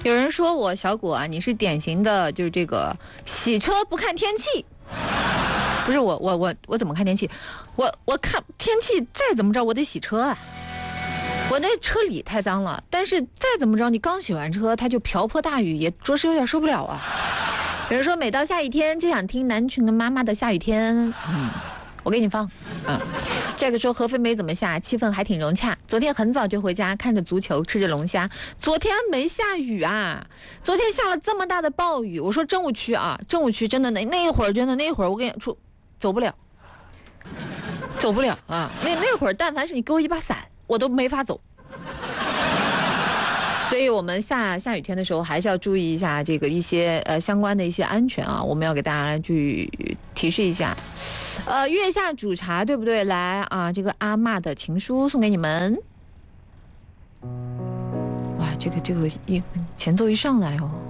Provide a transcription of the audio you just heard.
有人说我小果啊，你是典型的就是这个洗车不看天气。不是我怎么看天气？我看天气再怎么着我得洗车啊。我那车里太脏了，但是再怎么着你刚洗完车它就瓢泼大雨，也着实有点受不了啊。有人说每到下雨天就想听南群跟妈妈的下雨天，我给你放。这个说合肥没怎么下，气氛还挺融洽。昨天很早就回家，看着足球，吃着龙虾。昨天没下雨啊，昨天下了这么大的暴雨。我说政务区啊，政务区真的那会儿真的那会儿我跟你说走不了啊。那会儿但凡是你给我一把伞，我都没法走。所以我们下雨天的时候还是要注意一下这个一些相关的一些安全啊，我们要给大家来去提示一下。月下煮茶对不对？来啊，这个阿嬷的情书送给你们。哇，这个前奏一上来哦。